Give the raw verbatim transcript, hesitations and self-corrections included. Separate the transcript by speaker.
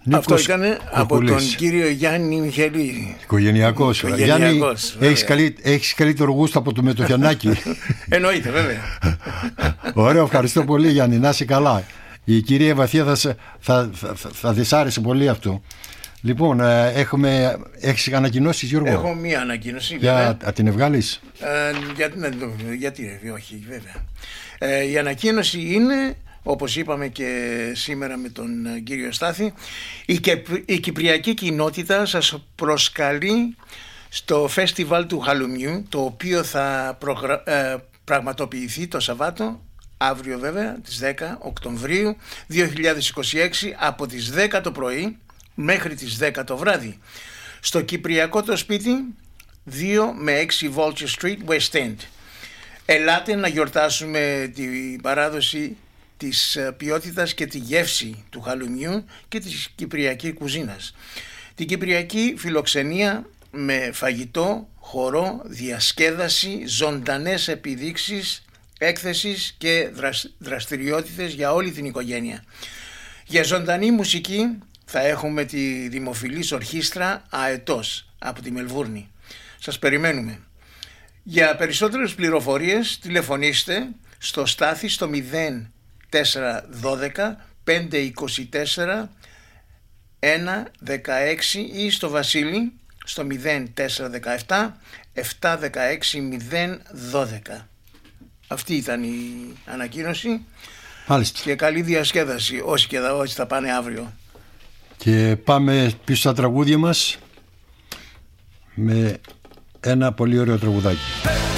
Speaker 1: Αυτό ήταν από τον κύριο Γιάννη Μιχελή.
Speaker 2: Οικογενειακός. Γιάννη, έχεις, καλύ, έχεις καλύτερο γούστο από το Μετοχιαννάκη.
Speaker 1: Εννοείται, βέβαια.
Speaker 2: Ωραίο, ευχαριστώ πολύ, Γιάννη, να είσαι καλά. Η κυρία Βαθία θα, θα, θα, θα της άρεσε πολύ αυτό. Λοιπόν, έχουμε, έχεις ανακοινώσεις, Γιώργο?
Speaker 1: Έχω μία ανακοίνωση.
Speaker 2: Για να την βγάλεις?
Speaker 1: Ε, γιατί, γιατί ρε, όχι, βέβαια. Ε, η ανακοίνωση είναι, όπως είπαμε και σήμερα με τον κύριο Στάθη, η, η κυπριακή κοινότητα σας προσκαλεί στο φεστιβάλ του Χαλουμιού, το οποίο θα προγρα... ε, πραγματοποιηθεί το Σαββάτο, αύριο βέβαια, τις δέκα Οκτωβρίου δύο χιλιάδες είκοσι έξι, από τις δέκα το πρωί μέχρι τις δέκα το βράδυ, στο Κυπριακό το σπίτι, δύο με έξι Vulture Street, West End. Ελάτε να γιορτάσουμε την παράδοση της ποιότητας και τη γεύση του χαλουμιού και της κυπριακής κουζίνας. Την κυπριακή φιλοξενία με φαγητό, χορό, διασκέδαση, ζωντανές επιδείξεις, έκθεσης και δραστηριότητες για όλη την οικογένεια. Για ζωντανή μουσική θα έχουμε τη δημοφιλής ορχήστρα Αετός από τη Μελβούρνη. Σας περιμένουμε. Για περισσότερες πληροφορίες τηλεφωνήστε στο Στάθη στο μηδέν τέσσερα δώδεκα πέντε είκοσι τέσσερα ένα δεκαέξι ή στο Βασίλη στο μηδέν τέσσερα δεκαεπτά επτά δεκαέξι μηδέν δώδεκα. Αυτή ήταν η ανακοίνωση.
Speaker 2: Μάλιστα.
Speaker 1: Και καλή διασκέδαση όσοι και όσοι θα πάνε αύριο.
Speaker 2: Και πάμε πίσω στα τραγούδια μας με ένα πολύ ωραίο τραγουδάκι.